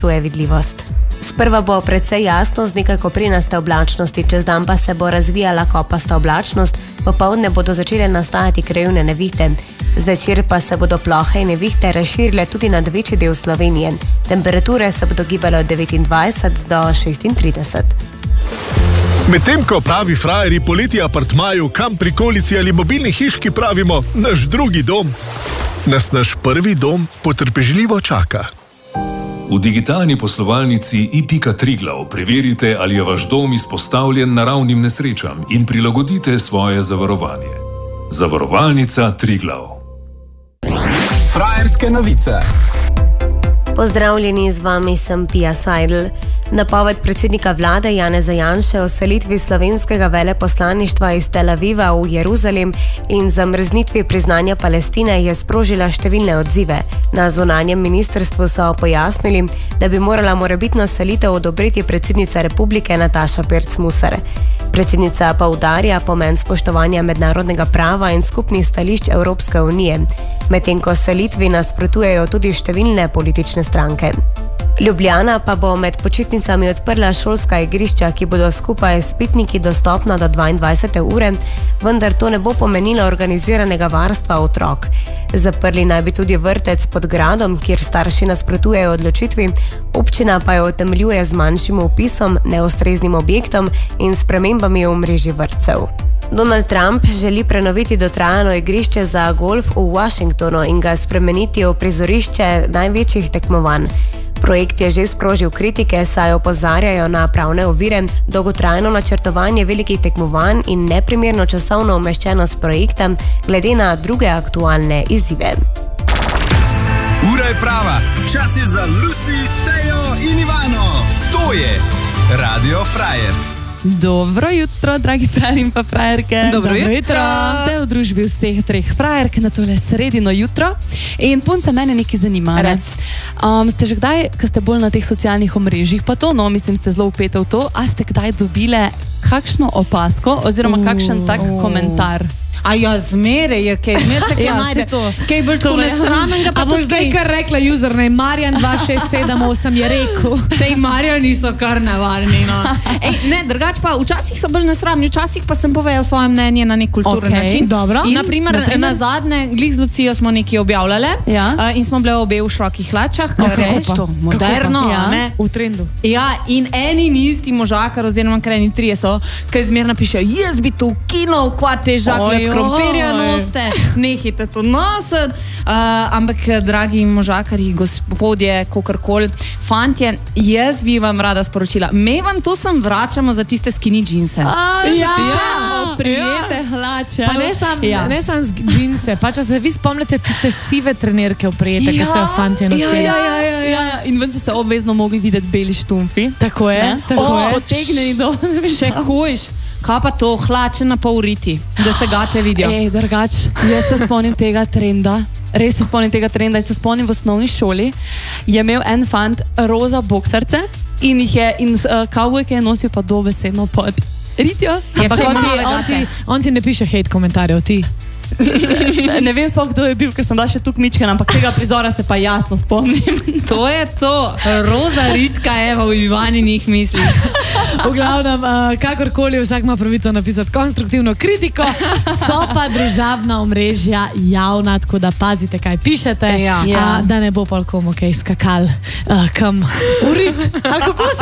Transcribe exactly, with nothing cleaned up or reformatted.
vidljivost. Sprva bo predvsej jasno z nekaj koprenaste oblačnosti, čez dan pa se bo razvijala kopasta oblačnost, popoldne bodo začele nastajati krajevne nevihte. Zvečer pa se bodo plohe in nevihte razširile tudi nad večji del Slovenije. Temperature se bodo gibale od devetindvajset do šestintrideset. Medtem ko pravi frajerji poleti apartmaju, kam prikolici ali mobilni hiški pravimo naš drugi dom, nas naš prvi dom potrpežljivo čaka. V digitalni poslovalnici i pika Triglav preverite, ali je vaš dom izpostavljen naravnim nesrečam in prilagodite svoje zavarovanje. Zavarovalnica Triglav. Frajerske novice. Pozdravljeni, z vami sem Pia Seidel. Napoved predsednika vlade Janeza Janše o selitvi slovenskega veleposlaništva iz Tel Aviva v Jeruzalem in zamrznitvi priznanja Palestine je sprožila številne odzive. Na zunanjem ministrstvu so pojasnili, da bi morala morebitno selitev odobriti predsednica republike Nataša Pirc Musar. Predsednica poudarja pomen spoštovanja mednarodnega prava in skupnih stališč Evropske unije, medtem ko selitvi nasprotujejo tudi številne politične stranke. Ljubljana pa bo med počitnicami odprla šolska igrišča, ki bodo skupaj s pitniki dostopna do dvaindvajsete ure, vendar to ne bo pomenilo organiziranega varstva otrok. Zaprli naj bi tudi vrtec pod gradom, kjer starši nasprotujejo odločitvi, občina pa jo utemeljuje z manjšim vpisom, neustreznim objektom in spremembami v mreži vrtcev. Donald Trump želi prenoviti dotrajano igrišče za golf v Washingtonu in ga spremeniti v prizorišče največjih tekmovanj. Projekt je že sprožil kritike, saj opozarjajo na pravne ovire, dolgotrajno načrtovanje velikih tekmovanj in neprimerno časovno umeščenost projekta glede na druge aktualne izzive. Ura je prava, čas je za Lucy, Tejo in Ivano. To je Radio Frajer. Dobro jutro, dragi frajer in pa frajerke. Dobro, Dobro jutro. jutro. Ste v družbi vseh treh frajerk na tole sredino jutro. In punce, mene nekaj zanima. Um, ste že kdaj, ko ste bolj na teh socialnih omrežjih, pa to, no, mislim, ste zelo upete v to, a ste kdaj dobile kakšno opasko oziroma uh, kakšen tak uh. komentar? A ja, zmere je, kaj zmer se kaj ja, najde. Kaj bolj tako nesramenga, pa a boš zdaj kar rekla username Marjan dva šest sedem osem je rekel. Tej Marjani so kar nevarni, no. Ej, ne, drugač pa, včasih so bolj nesramni, včasih pa sem povedal svoje mnenje na nek kulturen okay. način. Dobro. In, naprimer, naprimer, na zadnje, glih z Lucijo smo nekaj objavljale ja. uh, in smo bile obe v širokih hlačah, ker okay. je to moderno, ja. ne? V trendu. Ja, in eni in isti možakar, oziroma krajni trije so, kaj zmer napišejo, jaz bi to ukinul, kva te žakljat krompirja, ste, nehite to nositi, uh, ampak, dragi možakari, gospodje, kakorkoli, fantje, jaz bi vam rada sporočila, me vam to sem vračamo za tiste skinny džinse. A, ja, ja, prijete ja. hlače. Pa ne sam, ja. ne sam z džinse, pa če se vi spomnite tiste sive trenerke oprijete, ja, ki so jo fantje nosili. Ja, ja, ja, ja, ja. In ven so se obvezno mogli videti beli štumfi. Tako je, ne? tako o, je. Potegneni do. Še hujš. Kaj pa to, hlače na pol riti, da se gate vidijo? Ej, drugač, jaz se spomnim tega trenda, res se spomnim tega trenda in se spomnim v osnovni šoli, je imel en fant roza boksarce in jih je, in uh, kavbojke je nosil pa dobesedno pod ritjo. Ja, on, ti, on, ti, on ti ne piše hate komentarjev, ti. Ne vem svoj, kdo je bil, ker sem bila še tu kmičken, ampak tega prizora se pa jasno spomnim. To je to, roza ritka, evo, v Ivaninih misli. V glavnem, uh, kakorkoli, vsak ima pravico napisati konstruktivno kritiko, so pa družabna omrežja javna, tako da pazite, kaj pišete, ja. uh, da ne bo pol komu kaj skakal uh, kam urit. Ali kako se